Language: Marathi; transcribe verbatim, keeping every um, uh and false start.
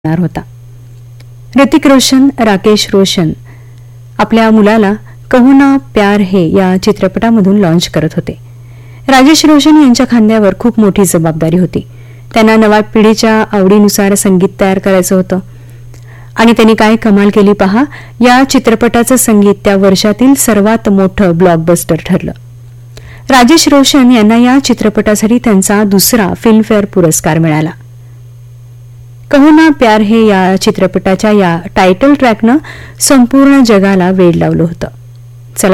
होणार होता. ऋतिक रोशन, राकेश रोशन आपल्या मुलाला कहू ना प्यार है या चित्रपटामधून लॉन्च करत होते. राजेश रोशन यांच्या खांद्यावर खूप मोठी जबाबदारी होती. त्यांना नव्या पिढीच्या आवडीनुसार संगीत तयार करायचं होतं आणि त्यांनी काय कमाल केली पहा. या चित्रपटाचं संगीत त्या वर्षातील सर्वात मोठं ब्लॉकबस्टर ठरलं. राजेश रोशन यांना या चित्रपटासाठी त्यांचा दुसरा फिल्मफेअर पुरस्कार मिळाला. कहू ना प्यार है या चित्रपटाच्या या टायटल ट्रॅकनं संपूर्ण जगाला वेड लावलं होतं.